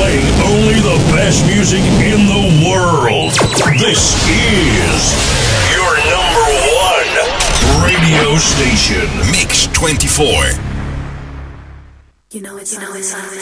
Playing only the best music in the world. This is your number one radio station. Mix 24. You know it's